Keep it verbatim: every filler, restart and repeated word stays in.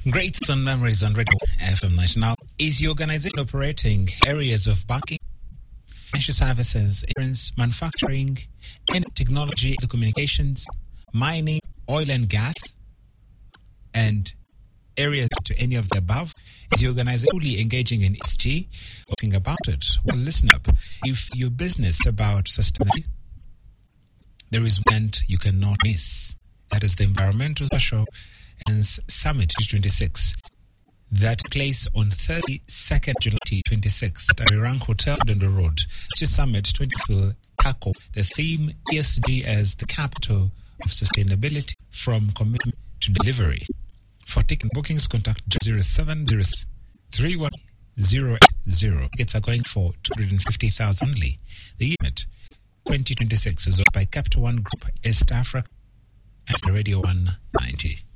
Great on memories on Radio F M ninety. Now, is the organization operating areas of banking, financial services, insurance, manufacturing, and technology, telecommunications, mining, oil and gas, and areas to any of the above? Is the organization fully engaging in E S G? Talking about it? Well, listen up. If your business is about sustainability, there is one you cannot miss. That is the Environmental Social and Summit twenty twenty-six. That took place on thirty-second July twenty twenty-six at Arirang Hotel on the road. This Summit twenty will tackle the theme E S G as the capital of sustainability, from commitment to delivery. For ticket bookings, contact zero seven zero three one zero zero. Tickets are going for two hundred fifty thousand only. The event twenty twenty-six is owned by Capital One Group, East Africa, and Radio one ninety.